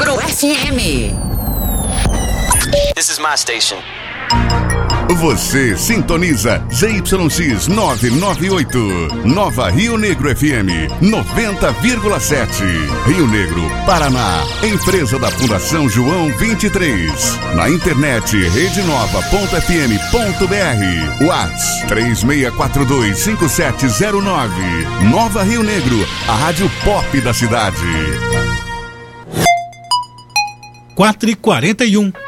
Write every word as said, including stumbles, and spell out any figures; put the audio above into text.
Negro F M. This is my station. Você sintoniza Z Y X novecentos e noventa e oito, Nova Rio Negro F M noventa vírgula sete, Rio Negro, Paraná. Empresa da Fundação João vinte e três. Na internet rede nova ponto f m ponto b r. WhatsApp três seis quatro dois cinco sete zero nove. Nova Rio Negro, a rádio pop da cidade. quatro e quarenta e um.